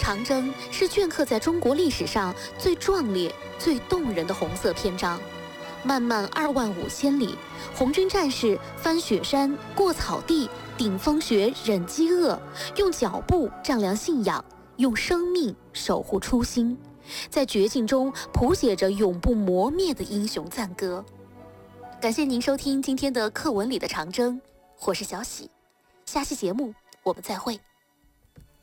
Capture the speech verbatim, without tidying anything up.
长征是镌刻在中国历史上最壮烈、最动人的红色篇章。漫漫二万五千里，红军战士翻雪山、过草地、顶风雪、忍饥饿，用脚步丈量信仰，用生命守护初心，在绝境中谱写着永不磨灭的英雄赞歌。感谢您收听今天的课文里的长征，我是小喜，下期节目我们再会。